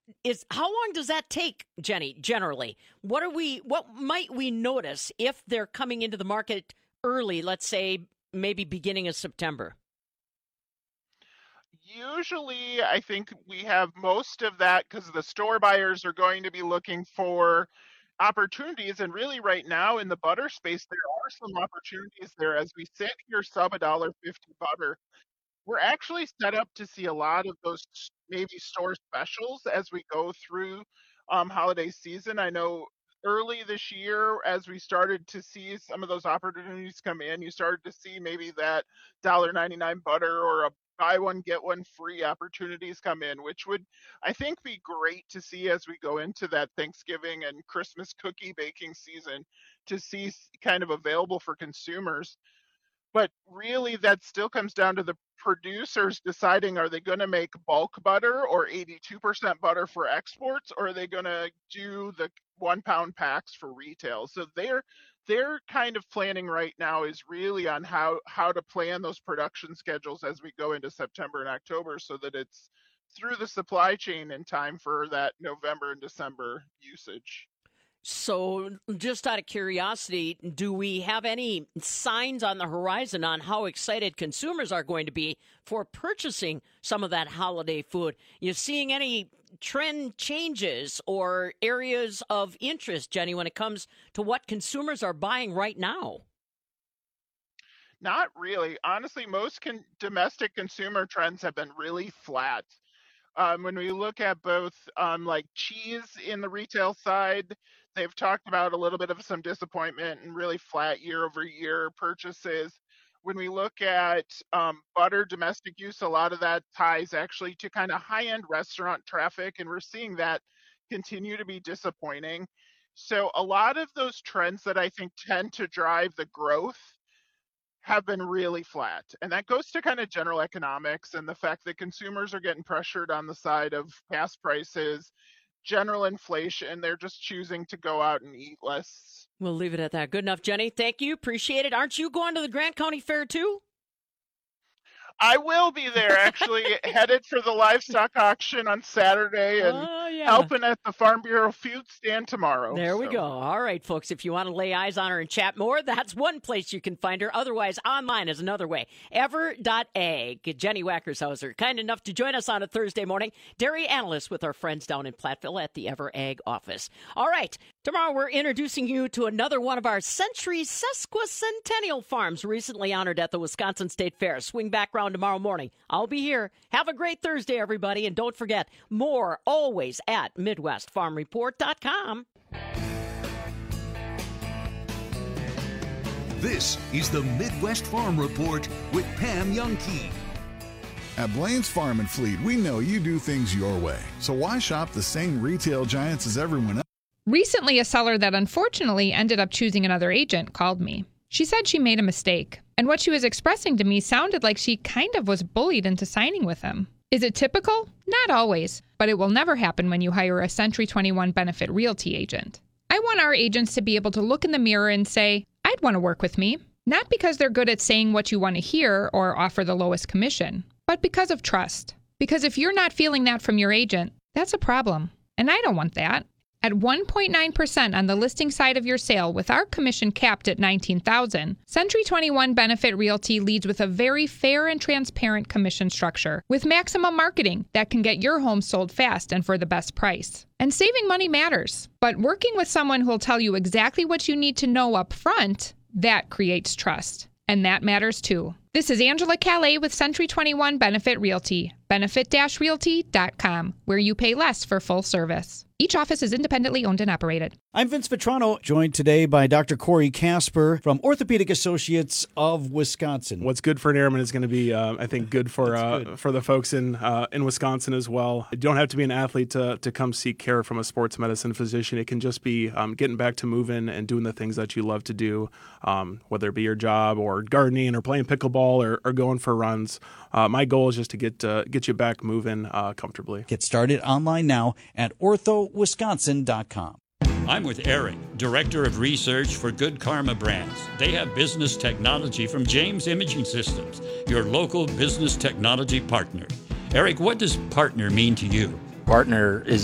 is how long does that take, Jenny, generally? What might we notice if they're coming into the market early, let's say maybe beginning of September? Usually, I think we have most of that because the store buyers are going to be looking for opportunities. And really, right now in the butter space, there are some opportunities there as we sit here sub $1.50 butter. We're actually set up to see a lot of those maybe store specials as we go through holiday season. I know early this year, as we started to see some of those opportunities come in, you started to see maybe that $1.99 butter or a buy one get one free opportunities come in, which would I think be great to see as we go into that Thanksgiving and Christmas cookie baking season to see kind of available for consumers. But really, that still comes down to the producers deciding, are they going to make bulk butter or 82% butter for exports, or are they going to do the 1 pound packs for retail? So they're kind of planning right now is really on how to plan those production schedules as we go into September and October so that it's through the supply chain in time for that November and December usage. So, just out of curiosity, do we have any signs on the horizon on how excited consumers are going to be for purchasing some of that holiday food? You seeing any trend changes or areas of interest, Jenny, when it comes to what consumers are buying right now? Not really. Honestly, most domestic consumer trends have been really flat. When we look at both like cheese in the retail side, they've talked about a little bit of some disappointment and really flat year over year purchases. When we look at butter domestic use, a lot of that ties actually to kind of high end restaurant traffic, and we're seeing that continue to be disappointing. So, a lot of those trends that I think tend to drive the growth have been really flat. And that goes to kind of general economics and the fact that consumers are getting pressured on the side of gas prices, general inflation. They're just choosing to go out and eat less. We'll leave it at that. Good enough, Jenny. Thank you. Appreciate it. Aren't you going to the Grant County Fair too? I will be there actually, headed for the livestock auction on Saturday and helping at the Farm Bureau food stand tomorrow. There we go. All right, folks, if you want to lay eyes on her and chat more, that's one place you can find her. Otherwise, online is another way. Ever.ag. Jenny Wackershauser, kind enough to join us on a Thursday morning. Dairy analyst with our friends down in Platteville at the Ever Ag office. All right, tomorrow we're introducing you to another one of our Century Sesquicentennial farms recently honored at the Wisconsin State Fair. Swing back round tomorrow morning. I'll be here. Have a great Thursday, everybody. And don't forget, more always at MidwestFarmReport.com. This is the Midwest Farm Report with Pam Youngkey. At Blaine's Farm and Fleet, we know you do things your way. So why shop the same retail giants as everyone else? Recently, a seller that unfortunately ended up choosing another agent called me. She said she made a mistake, and what she was expressing to me sounded like she kind of was bullied into signing with him. Is it typical? Not always, but it will never happen when you hire a Century 21 Benefit Realty agent. I want our agents to be able to look in the mirror and say, I'd want to work with me, not because they're good at saying what you want to hear or offer the lowest commission, but because of trust. Because if you're not feeling that from your agent, that's a problem, and I don't want that. At 1.9% on the listing side of your sale with our commission capped at $19,000, Century 21 Benefit Realty leads with a very fair and transparent commission structure with maximum marketing that can get your home sold fast and for the best price. And saving money matters, but working with someone who will tell you exactly what you need to know up front, that creates trust. And that matters too. This is Angela Calais with Century 21 Benefit Realty, benefit-realty.com, where you pay less for full service. Each office is independently owned and operated. I'm Vince Vetrano, joined today by Dr. Corey Casper from Orthopedic Associates of Wisconsin. What's good for an airman is going to be, I think, good for the folks in Wisconsin as well. You don't have to be an athlete to come seek care from a sports medicine physician. It can just be getting back to moving and doing the things that you love to do, whether it be your job or gardening or playing pickleball or going for runs. My goal is just to get you back moving comfortably. Get started online now at orthowisconsin.com. I'm with Eric, Director of Research for Good Karma Brands. They have business technology from James Imaging Systems, your local business technology partner. Eric, what does partner mean to you? Partner is